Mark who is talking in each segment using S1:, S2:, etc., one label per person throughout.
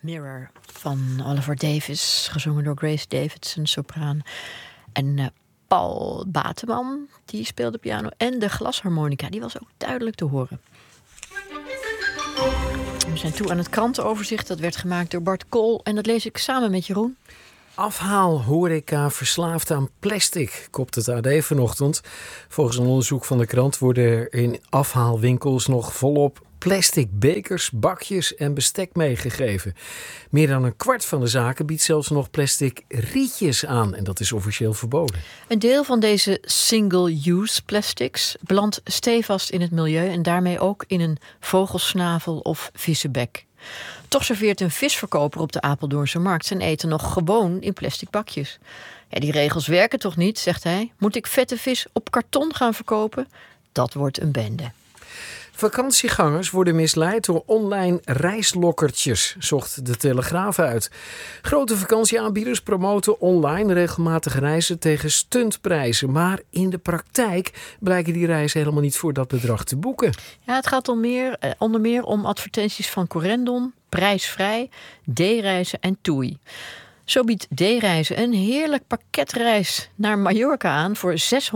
S1: Mirror van Oliver Davies, gezongen door Grace Davidson, sopraan. En Paul Bateman, die speelde piano. En de glasharmonica, die was ook duidelijk te horen. We zijn toe aan het krantenoverzicht. Dat werd gemaakt door Bart Kool. En dat lees ik samen met Jeroen.
S2: Afhaalhoreca verslaafd aan plastic, kopt het AD vanochtend. Volgens een onderzoek van de krant worden er in afhaalwinkels nog volop plastic bekers, bakjes en bestek meegegeven. Meer dan een kwart van de zaken biedt zelfs nog plastic rietjes aan. En dat is officieel verboden.
S1: Een deel van deze single-use plastics belandt stevast in het milieu en daarmee ook in een vogelsnavel of vissenbek. Toch serveert een visverkoper op de Apeldoornse markt zijn eten nog gewoon in plastic bakjes. Ja, die regels werken toch niet, zegt hij. Moet ik vette vis op karton gaan verkopen? Dat wordt een bende.
S2: Vakantiegangers worden misleid door online reislokkertjes, zocht de Telegraaf uit. Grote vakantieaanbieders promoten online regelmatig reizen tegen stuntprijzen. Maar in de praktijk blijken die reizen helemaal niet voor dat bedrag te boeken.
S1: Ja, het gaat onder meer om advertenties van Corendon, Prijsvrij, D-reizen en TUI. Zo biedt D-reizen een heerlijk pakketreis naar Mallorca aan voor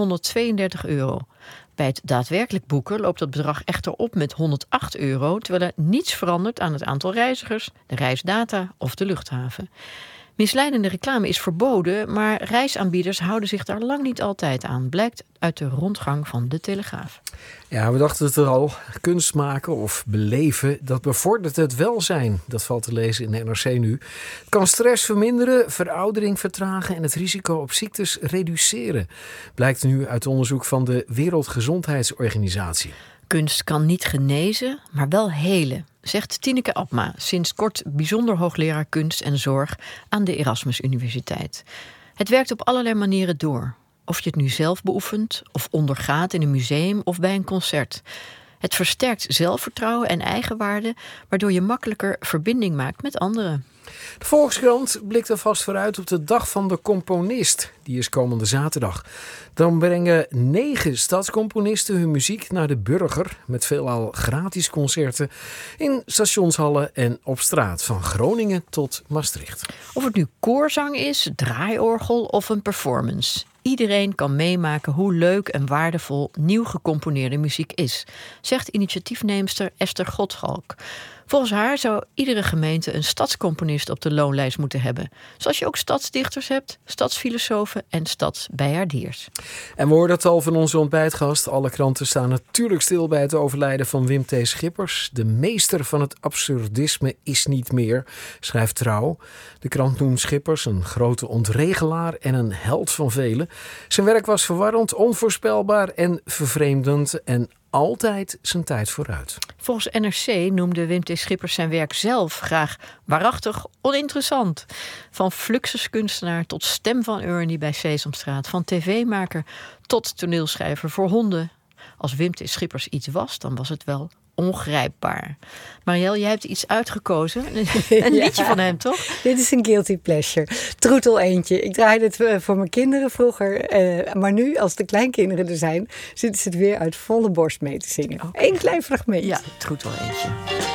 S1: €632. Bij het daadwerkelijk boeken loopt dat bedrag echter op met €108, terwijl er niets verandert aan het aantal reizigers, de reisdata of de luchthaven. Misleidende reclame is verboden, maar reisaanbieders houden zich daar lang niet altijd aan, blijkt uit de rondgang van de Telegraaf.
S2: Ja, we dachten het er al. Kunst maken of beleven, dat bevordert het welzijn. Dat valt te lezen in de NRC nu. Het kan stress verminderen, veroudering vertragen en het risico op ziektes reduceren. Blijkt nu uit onderzoek van de Wereldgezondheidsorganisatie.
S1: Kunst kan niet genezen, maar wel helen, zegt Tineke Abma, sinds kort bijzonder hoogleraar kunst en zorg aan de Erasmus Universiteit. Het werkt op allerlei manieren door. Of je het nu zelf beoefent, of ondergaat in een museum of bij een concert. Het versterkt zelfvertrouwen en eigenwaarde, waardoor je makkelijker verbinding maakt met anderen.
S2: De Volkskrant blikt alvast vooruit op de Dag van de Componist. Die is komende zaterdag. Dan brengen 9 stadscomponisten hun muziek naar de burger. Met veelal gratis concerten in stationshallen en op straat. Van Groningen tot Maastricht.
S1: Of het nu koorzang is, draaiorgel of een performance. Iedereen kan meemaken hoe leuk en waardevol nieuw gecomponeerde muziek is, zegt initiatiefneemster Esther Godschalk. Volgens haar zou iedere gemeente een stadscomponist op de loonlijst moeten hebben. Zoals je ook stadsdichters hebt, stadsfilosofen en stadsbijaardiers.
S2: En we hoorden het al van onze ontbijtgast. Alle kranten staan natuurlijk stil bij het overlijden van Wim T. Schippers. De meester van het absurdisme is niet meer, schrijft Trouw. De krant noemt Schippers een grote ontregelaar en een held van velen. Zijn werk was verwarrend, onvoorspelbaar en vervreemdend en altijd zijn tijd vooruit.
S1: Volgens NRC noemde Wim T. Schippers zijn werk zelf graag waarachtig oninteressant. Van fluxuskunstenaar tot stem van Ernie bij Sesamstraat. Van tv-maker tot toneelschrijver voor honden. Als Wim T. Schippers iets was, dan was het wel ongrijpbaar. Marielle, jij hebt iets uitgekozen. Een liedje van hem, toch?
S3: Dit is een guilty pleasure. Troetel eentje. Ik draaide het voor mijn kinderen vroeger. Maar nu, als de kleinkinderen er zijn, zitten ze het weer uit volle borst mee te zingen.
S1: Okay.
S3: Eén klein fragment.
S1: Ja, troetel eentje.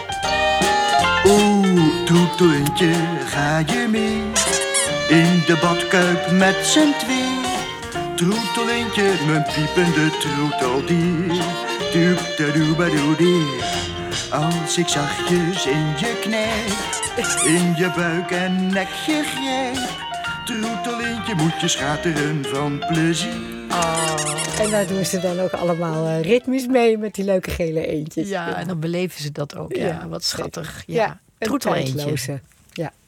S4: Oeh, troetel eentje, ga je mee? In de badkuip met z'n twee. Troetel eentje, mijn piepende troeteldier. Doep-da-doe-ba-doe-dee. Als ik zachtjes in je knijp, in je buik en nekje grijp, troetelintje moet je schateren van plezier.
S3: En daar doen ze dan ook allemaal ritmisch mee met die leuke gele eentjes.
S1: Ja, en dan beleven ze dat ook. Ja, wat schattig. Ja,
S3: een
S1: troetel eentje.
S3: tijdloze. Ja.